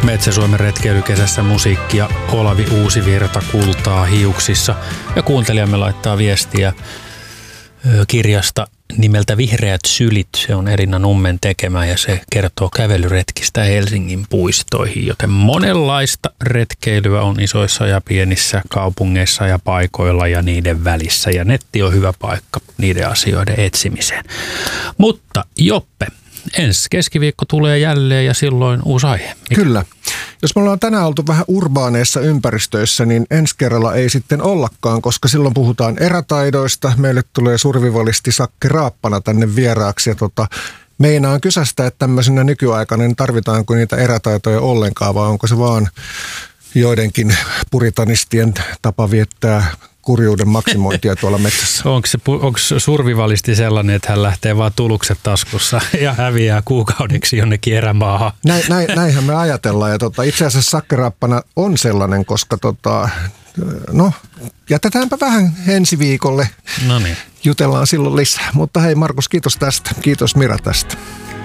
Metsä-Suomen retkeilykesässä musiikkia, Olavi Uusivirta kultaa hiuksissa ja kuuntelijamme laittaa viestiä kirjasta nimeltä Vihreät sylit. Se on Elina Nummen tekemä ja se kertoo kävelyretkistä Helsingin puistoihin, joten monenlaista retkeilyä on isoissa ja pienissä kaupungeissa ja paikoilla ja niiden välissä ja netti on hyvä paikka niiden asioiden etsimiseen. Mutta Joppe, ensi keskiviikko tulee jälleen ja silloin uusi aihe. Kyllä. Jos me ollaan tänään oltu vähän urbaaneissa ympäristöissä, niin ensi kerralla ei sitten ollakaan, koska silloin puhutaan erätaidoista. Meille tulee survivalisti Sakke Raappana tänne vieraaksi ja meinaan kysästä, että tämmöisenä nykyaikana niin tarvitaanko niitä erätaitoja ollenkaan vai onko se vaan joidenkin puritanistien tapa viettää kurjuuden maksimointia tuolla metsässä. Onko survivalisti sellainen, että hän lähtee vaan tulukset taskussa ja häviää kuukaudeksi jonnekin erämaahan? Näinhän me ajatellaan. Ja itse asiassa Sakke Raappana on sellainen, koska jätetäänpä vähän ensi viikolle. No niin. Jutellaan silloin lisää. Mutta hei Markus, kiitos tästä. Kiitos Mira tästä.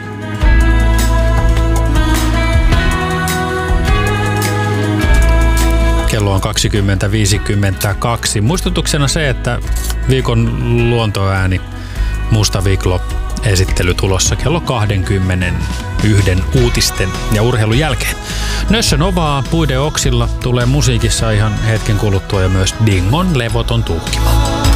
Kello on 20.52. Muistutuksena se, että viikon luontoääni Musta Viklo -esittely tulossa kello 21 uutisten ja urheilun jälkeen. Nössö Novaa puiden oksilla tulee musiikissa ihan hetken kuluttua ja myös Dingon levoton tuhkimo.